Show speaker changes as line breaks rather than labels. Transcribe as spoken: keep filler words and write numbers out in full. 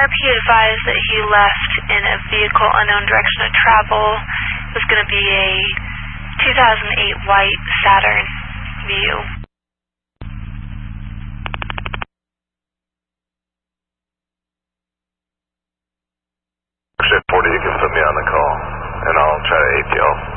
R P advised that he left in a vehicle unknown direction of travel. It was going to be a two thousand eight white Saturn Vue.
forty, you can put me on the call, and I'll try to A T L.